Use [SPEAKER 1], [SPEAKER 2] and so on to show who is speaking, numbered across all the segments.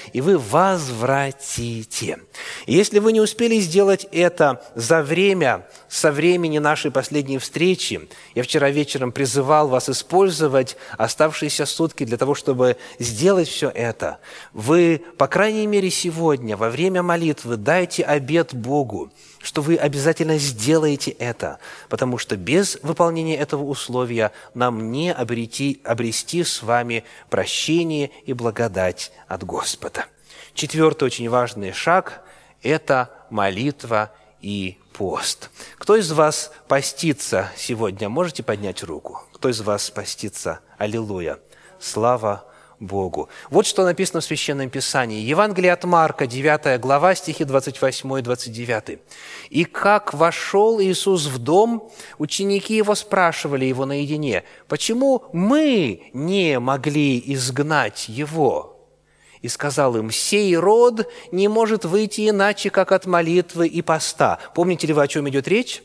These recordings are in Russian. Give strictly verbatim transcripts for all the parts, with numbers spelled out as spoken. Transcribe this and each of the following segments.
[SPEAKER 1] и вы возвратите. И если вы не успели сделать это за время, со времени нашей последней встречи, я вчера вечером призывал вас использовать оставшиеся сутки для того, чтобы сделать все это. Вы, по крайней мере, сегодня, во время молитвы, дайте обет Богу, что вы обязательно сделаете это, потому что без выполнения этого условия нам не обрети, обрести с вами прощение и благодать от Господа. Четвертый очень важный шаг – это молитва и пост. Кто из вас постится сегодня? Можете поднять руку? Кто из вас постится? Аллилуйя! Слава Богу. Вот что написано в Священном Писании. Евангелие от Марка, девятая глава, стихи двадцать восемь и двадцать девять. «И как вошел Иисус в дом, ученики Его спрашивали Его наедине, почему мы не могли изгнать Его? И сказал им, сей род не может выйти иначе, как от молитвы и поста». Помните ли вы, о чем идет речь?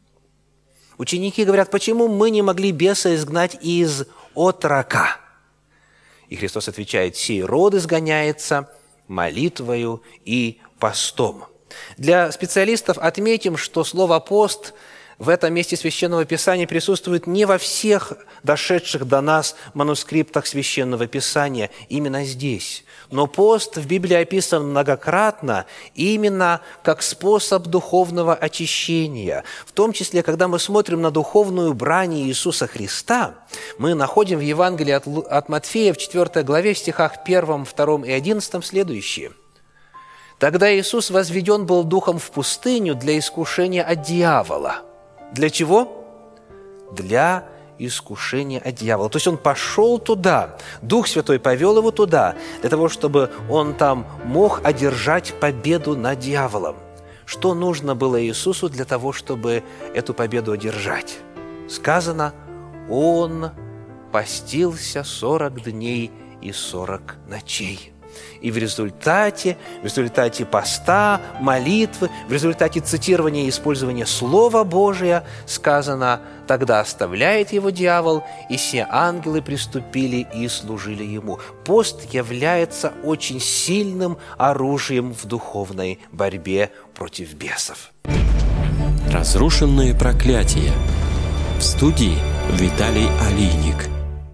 [SPEAKER 1] Ученики говорят, почему мы не могли беса изгнать из отрока? И Христос отвечает, сей род изгоняется молитвою и постом. Для специалистов отметим, что слово «пост» в этом месте Священного Писания присутствует не во всех дошедших до нас манускриптах Священного Писания, именно здесь. Но пост в Библии описан многократно именно как способ духовного очищения. В том числе, когда мы смотрим на духовную брань Иисуса Христа, мы находим в Евангелии от, от Матфея в четвёртой главе в стихах первом, втором и одиннадцатом следующее. «Тогда Иисус возведен был духом в пустыню для искушения от дьявола». Для чего? Для искушения от дьявола. То есть Он пошел туда, Дух Святой повел Его туда, для того, чтобы Он там мог одержать победу над дьяволом. Что нужно было Иисусу для того, чтобы эту победу одержать? Сказано, Он постился сорок дней и сорок ночей. И в результате, в результате поста, молитвы, в результате цитирования и использования Слова Божия сказано, тогда оставляет его дьявол, и все ангелы приступили и служили ему. Пост является очень сильным оружием в духовной борьбе против бесов.
[SPEAKER 2] Разрушенные проклятия. В студии Виталий Алийник.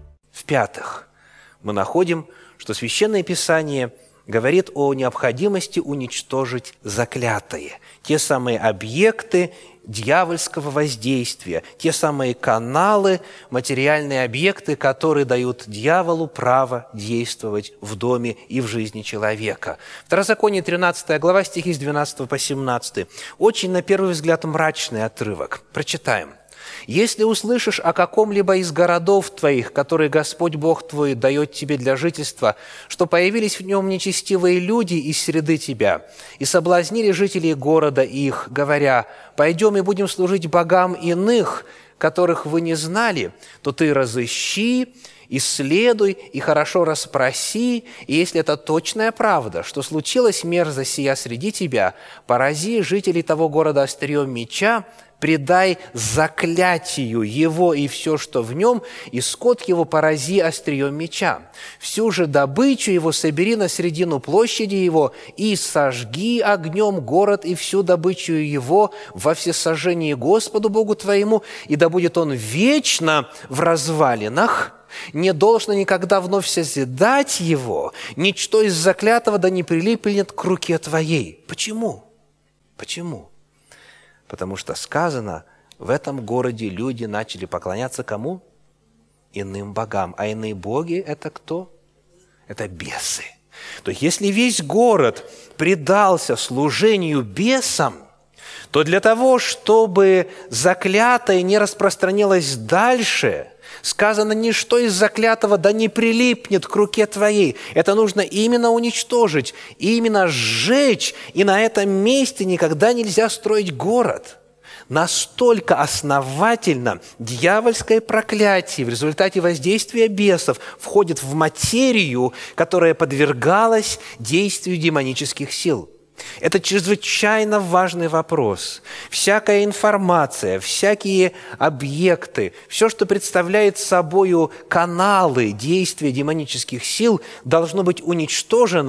[SPEAKER 1] В-пятых, мы находим, что Священное Писание говорит о необходимости уничтожить заклятые, те самые объекты дьявольского воздействия, те самые каналы, материальные объекты, которые дают дьяволу право действовать в доме и в жизни человека. Второзаконие, тринадцатая глава, стихи с двенадцатого по семнадцатый. Очень, на первый взгляд, мрачный отрывок. Прочитаем. «Если услышишь о каком-либо из городов твоих, которые Господь Бог твой дает тебе для жительства, что появились в нем нечестивые люди из среды тебя, и соблазнили жителей города их, говоря, пойдем и будем служить богам иных, которых вы не знали, то ты разыщи, исследуй и хорошо расспроси, и если это точная правда, что случилась мерзость сия среди тебя, порази жителей того города острием меча, предай заклятию его и все, что в нем, и скот его порази острием меча. Всю же добычу его собери на середину площади его и сожги огнем город и всю добычу его во всесожжении Господу Богу твоему, и да будет он вечно в развалинах, не должно никогда вновь созидать его, ничто из заклятого да не прилипнет к руке твоей». Почему? Почему? Потому что сказано, в этом городе люди начали поклоняться кому? Иным богам. А иные боги – это кто? Это бесы. То есть, если весь город предался служению бесам, то для того, чтобы заклятое не распространилось дальше, сказано, ничто из заклятого да не прилипнет к руке твоей. Это нужно именно уничтожить, именно сжечь, и на этом месте никогда нельзя строить город. Настолько основательно дьявольское проклятие в результате воздействия бесов входит в материю, которая подвергалась действию демонических сил. Это чрезвычайно важный вопрос. Всякая информация, всякие объекты, все, что представляет собою каналы действия демонических сил, должно быть уничтожено